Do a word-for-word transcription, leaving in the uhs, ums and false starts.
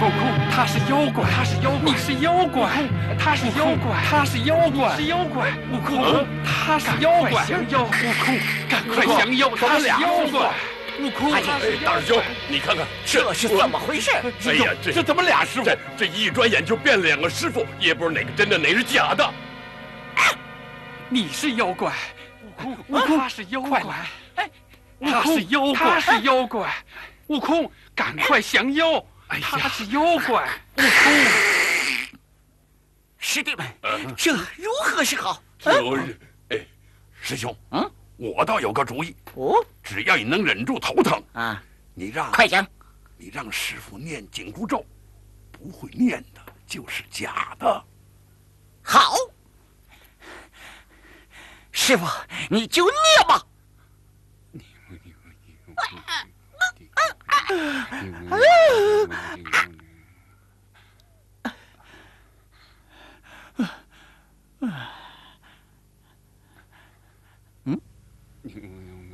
悟空，他是妖怪，他是妖怪，你是妖怪，他是妖怪，他是妖怪，是妖怪。悟空，他是妖怪，降妖。悟空，赶快降妖，他是妖怪。悟空， 哎， 大师兄，你看看这是怎么回事？ 哎呀，这这怎么俩师傅？ 这这一转眼就变了两个师傅，也不知道哪个真的，哪是假的。 你是妖怪，悟空，悟空，他是妖怪，哎，他是妖怪，他是妖怪。悟空，赶快降妖！他是妖怪。悟空， 师弟们，这如何是好？ 就是哎，师兄， 嗯， 我倒有个主意。 哦， 只要你能忍住头疼啊， 你让快讲， 你让师傅念紧箍咒，不会念的就是假的。 好，师傅你就念吧。嗯。